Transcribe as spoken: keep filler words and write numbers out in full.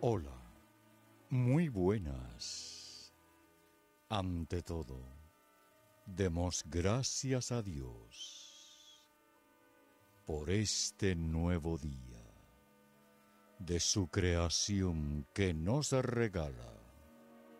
Hola, muy buenas. Ante todo, demos gracias a Dios por este nuevo día de su creación que nos regala